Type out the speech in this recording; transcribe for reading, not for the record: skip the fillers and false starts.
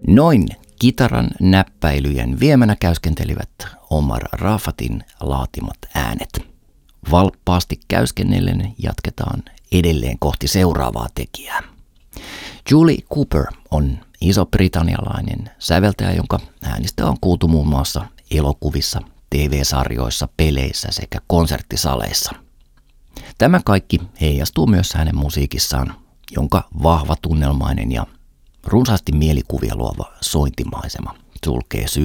Noin kitaran näppäilyjen viemänä käyskentelivät Omar Rafatin laatimat äänet. Valppaasti käyskennellen jatketaan edelleen kohti seuraavaa tekijää. Julie Cooper on iso-britannialainen säveltäjä, jonka äänistä on kuultu muun muassa elokuvissa, TV-sarjoissa, peleissä sekä konserttisaleissa. Tämä kaikki heijastuu myös hänen musiikissaan, jonka vahva tunnelmainen ja runsaasti mielikuvia luova sointimaisema sulkee sydämen.